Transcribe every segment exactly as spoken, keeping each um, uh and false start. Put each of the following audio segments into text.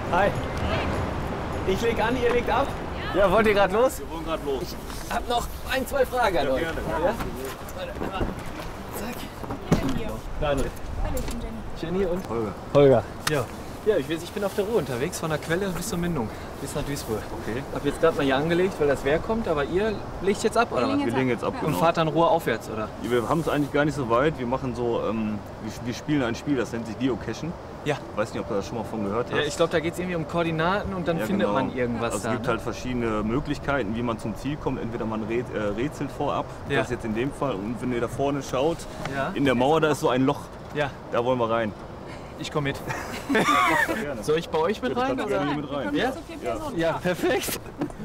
Hi. Ich leg an, ihr legt ab? Ja, ja, wollt ihr gerade los? Wir wollen gerade los. Ich hab noch ein, zwei Fragen an Ja, euch. gerne. Ja? Zack. Daniel. Hallo, ich bin Jenny. Jenny und Holger. Holger. Ja. Ja, ich, ich bin auf der Ruhr unterwegs, von der Quelle bis zur Mündung, bis nach Duisburg. Okay. Hab jetzt gerade mal hier angelegt, weil das Wehr kommt, aber ihr legt jetzt ab, oder was? Wir legen jetzt ab. Und Genau. fahrt dann Ruhr aufwärts, oder? Wir haben es eigentlich gar nicht so weit. Wir machen so, ähm, wir, wir spielen ein Spiel, das nennt sich Geocachen. Ja. Ich weiß nicht, ob du das schon mal von gehört hast. Ja, ich glaube, da geht es irgendwie um Koordinaten und dann Ja, findet genau. man irgendwas Also da. es gibt ne? halt verschiedene Möglichkeiten, wie man zum Ziel kommt. Entweder man rät, äh, rätselt vorab, Ja. das ist jetzt in dem Fall. Und wenn ihr da vorne schaut, Ja. in der Mauer, da ist so ein Loch. Ja, Da wollen wir rein. ich komme mit. Gerne. Soll ich bei euch mit rein? kannst Oder? gerne mit rein. Ja? So vier Personen. Ja, perfekt.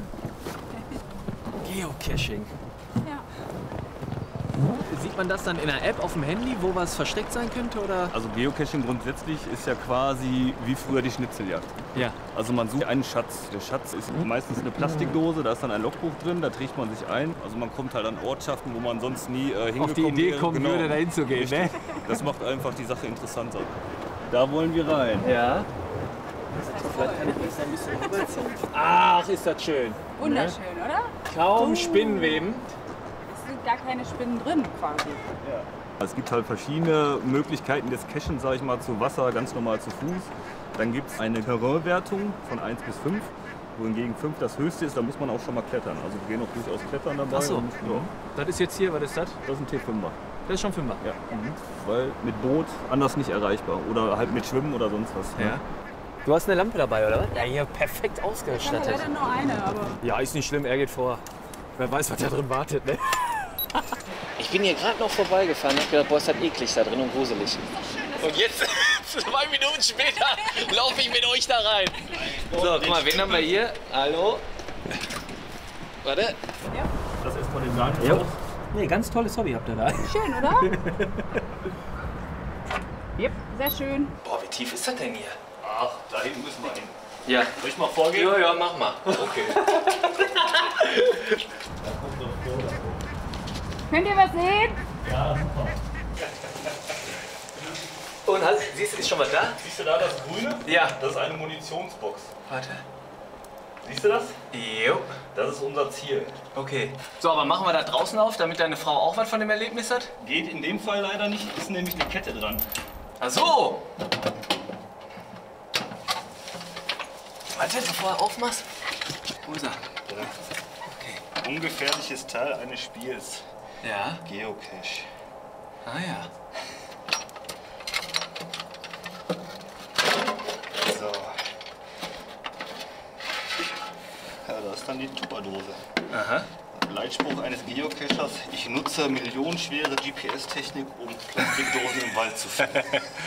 Geocaching. Ja. Sieht man das dann in der App auf dem Handy, wo was versteckt sein könnte? Oder? Also Geocaching grundsätzlich ist ja quasi wie früher die Schnitzeljagd. Ja. Also man sucht einen Schatz. Der Schatz ist meistens eine Plastikdose, da ist dann ein Logbuch drin, da trägt man sich ein. Also man kommt halt an Ortschaften, wo man sonst nie äh, hingekommen Auf die Idee wäre. kommen Genau. würde, da hinzugehen, ne? Das macht einfach die Sache interessanter. Da wollen wir rein. Ja. Vielleicht kann ich das ein bisschen rüberziehen. Ach, ist das schön. Wunderschön, oder? Kaum Spinnenweben. Es sind gar keine Spinnen drin quasi. Es gibt halt verschiedene Möglichkeiten des Cachen, sage ich mal, zu Wasser, ganz normal zu Fuß. Dann gibt es eine Terrainwertung von eins bis fünf, wohingegen fünf das höchste ist, da muss man auch schon mal klettern. Also wir gehen auch durchaus klettern dabei. Ach so. Und, ja, Das ist jetzt hier, was ist das? das ist ein T fünfer. Das ist schon Fünfer. Ja. Weil mit Boot anders nicht erreichbar. Oder halt mit Schwimmen oder sonst was. ne? Ja. Du hast eine Lampe dabei, oder? Ja, hier perfekt Ich habe ausgestattet. leider nur eine, aber Ja, ist nicht schlimm, er geht vor. Wer weiß, was da drin wartet, ne? Ich bin hier gerade noch vorbeigefahren und hab gedacht, boah, ist das eklig da drin und gruselig. Und jetzt, zwei Minuten später, laufe ich mit euch da rein. So, guck mal, wen haben wir hier? Hallo? Warte. Das ist von den Daniel. Jo. Nee, ganz tolles Hobby habt ihr da. schön, oder? Yep, sehr schön. Boah, wie tief ist das denn hier? Ach, da hinten müssen wir hin. Ja. Soll ich mal vorgehen? Ja, ja, mach mal. Okay. Könnt ihr was sehen? Und hast, siehst du, ist schon mal da? Siehst du da das Grüne? Ja. Das ist eine Munitionsbox. Warte. Siehst du das? Jo. Das ist unser Ziel. Okay. So, aber machen wir da draußen auf, damit deine Frau auch was von dem Erlebnis hat? Geht in dem Fall leider nicht, ist nämlich eine Kette dran. Ach so. Warte, bevor du aufmachst. Wo ist er? Okay. Ungefährliches Teil eines Spiels. Ja. Geocache. Ah ja. So. Ja, da ist dann die Tupperdose. Aha. Leitspruch eines Geocachers: Ich nutze millionenschwere G P S-Technik, um Plastikdosen im Wald zu finden.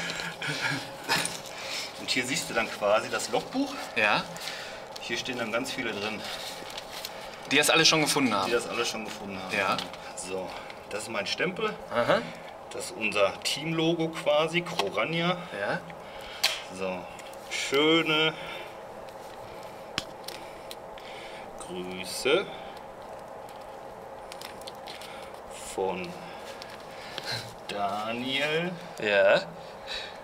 Und hier siehst du dann quasi das Logbuch. Ja. Hier stehen dann ganz viele drin, Die das alle schon gefunden die haben. das alle schon gefunden haben. Ja. So, das ist mein Stempel. Aha. Das ist unser Teamlogo quasi, Crorania. Ja. So, schöne Grüße von Daniel Ja.